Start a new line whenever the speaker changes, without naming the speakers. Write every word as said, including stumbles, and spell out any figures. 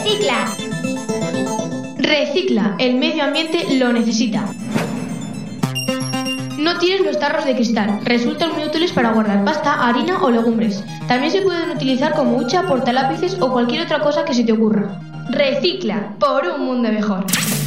Recicla.
Recicla, el medio ambiente lo necesita. No tires los tarros de cristal, resultan muy útiles para guardar pasta, harina o legumbres. También se pueden utilizar como hucha, portalápices o cualquier otra cosa que se te ocurra. Recicla, por un mundo mejor.